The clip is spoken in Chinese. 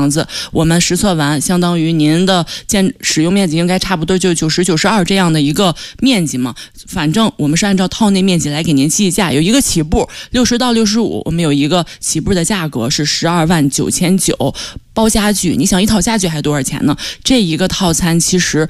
房子，我们实测完，相当于您的使用面积应该差不多就90、92这样的一个面积嘛。反正我们是按照套内面积来给您计价，有一个起步60到65，我们有一个起步的价格是12.999万。包家具，你想一套家具还多少钱呢？这一个套餐其实